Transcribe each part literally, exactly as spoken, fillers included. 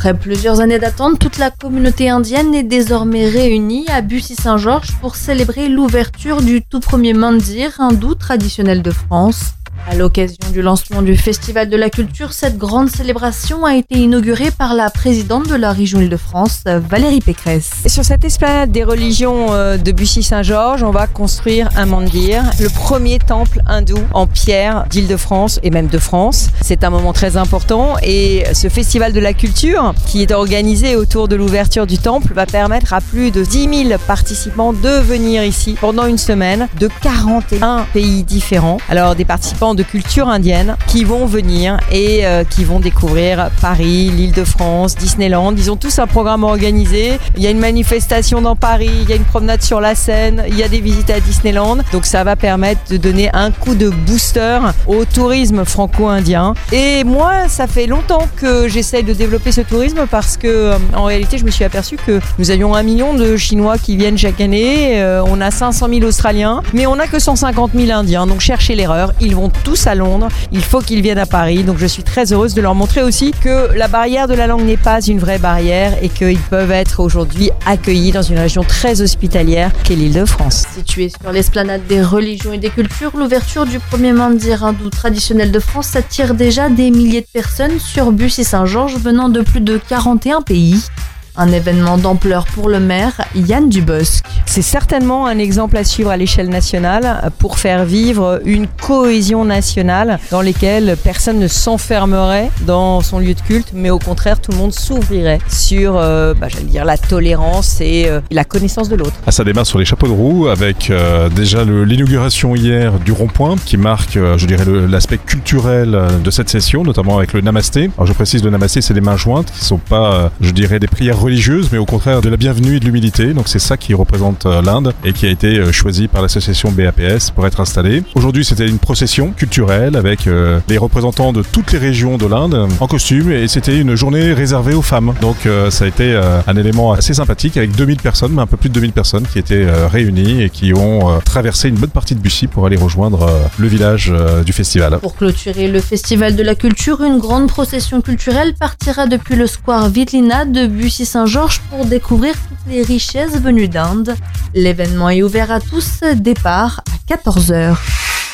Après plusieurs années d'attente, toute la communauté indienne est désormais réunie à Bussy-Saint-Georges pour célébrer l'ouverture du tout premier mandir hindou traditionnel de France. À l'occasion du lancement du Festival de la Culture, cette grande célébration a été inaugurée par la présidente de la région Île-de-France, Valérie Pécresse. Sur cette esplanade des religions de Bussy-Saint-Georges, on va construire un mandir, le premier temple hindou en pierre d'Île-de-France et même de France. C'est un moment très important et ce Festival de la Culture, qui est organisé autour de l'ouverture du temple, va permettre à plus de dix mille participants de venir ici pendant une semaine de quarante et un pays différents. Alors des participants de culture indienne qui vont venir et euh, qui vont découvrir Paris, l'Île-de-France, Disneyland. Ils ont tous un programme organisé. Il y a une manifestation dans Paris, il y a une promenade sur la Seine, il y a des visites à Disneyland. Donc ça va permettre de donner un coup de booster au tourisme franco-indien. Et moi, ça fait longtemps que j'essaye de développer ce tourisme parce que euh, en réalité, je me suis aperçu que nous avions un million de Chinois qui viennent chaque année. Euh, on a cinq cent mille Australiens, mais on n'a que cent cinquante mille Indiens. Donc cherchez l'erreur. Ils vont tous à Londres, il faut qu'ils viennent à Paris, donc je suis très heureuse de leur montrer aussi que la barrière de la langue n'est pas une vraie barrière et qu'ils peuvent être aujourd'hui accueillis dans une région très hospitalière qu'est l'Île-de-France. Située sur l'esplanade des religions et des cultures, l'ouverture du premier mandir hindou traditionnel de France attire déjà des milliers de personnes sur Bussy-Saint-Georges venant de plus de quarante et un pays. Un événement d'ampleur pour le maire, Yann Dubosc. C'est certainement un exemple à suivre à l'échelle nationale pour faire vivre une cohésion nationale dans laquelle personne ne s'enfermerait dans son lieu de culte, mais au contraire, tout le monde s'ouvrirait sur euh, bah, j'allais dire, la tolérance et euh, la connaissance de l'autre. Ah, ça démarre sur les chapeaux de roue avec euh, déjà le, l'inauguration hier du rond-point qui marque, euh, je dirais, le, l'aspect culturel de cette session, notamment avec le namasté. Alors je précise, le namasté, c'est des mains jointes qui ne sont pas, euh, je dirais, des prières religieuse, mais au contraire de la bienvenue et de l'humilité. Donc c'est ça qui représente l'Inde et qui a été choisi par l'association B A P S pour être installé. Aujourd'hui, c'était une procession culturelle avec euh, les représentants de toutes les régions de l'Inde en costume et c'était une journée réservée aux femmes. Donc euh, ça a été euh, un élément assez sympathique avec deux mille personnes, mais un peu plus de deux mille personnes qui étaient euh, réunies et qui ont euh, traversé une bonne partie de Bussy pour aller rejoindre euh, le village euh, du festival. Pour clôturer le Festival de la Culture, une grande procession culturelle partira depuis le square Vitlina de Bussy Saint-Georges pour découvrir toutes les richesses venues d'Inde. L'événement est ouvert à tous, départ à quatorze heures.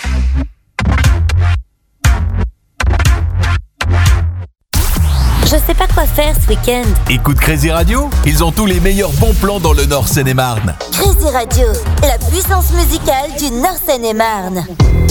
Je sais pas quoi faire ce week-end. Écoute Crazy Radio, ils ont tous les meilleurs bons plans dans le Nord Seine-et-Marne. Crazy Radio, la puissance musicale du Nord Seine-et-Marne.